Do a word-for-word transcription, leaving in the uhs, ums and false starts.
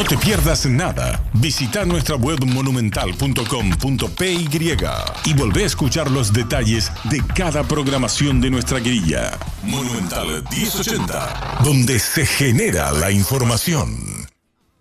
te pierdas nada. Visita nuestra web monumental punto com punto p y y volvé a escuchar los detalles de cada programación de nuestra grilla. Monumental mil ochenta, donde se genera la información.